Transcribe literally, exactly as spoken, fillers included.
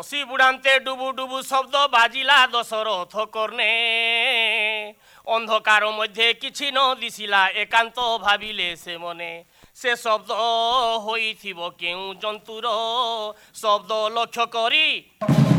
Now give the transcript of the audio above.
রশি বুড়ান্তে ডুবু ডুবু শব্দ বাজিলা দশরথ কর্ণে অন্ধকার মধ্যে কিছু ন দিছিলা একান্ত ভাবিলে সে মনে সে শব্দ হইথিব কেউ জন্তুর শব্দ লক্ষ্য করি